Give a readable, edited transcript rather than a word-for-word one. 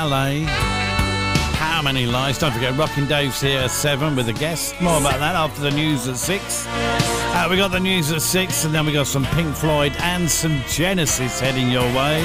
LA. How Many Lies. Don't forget, Rockin' Dave's here at 7 with a guest. More about that after the news at 6. We got the news at 6, and then we got some Pink Floyd and some Genesis heading your way.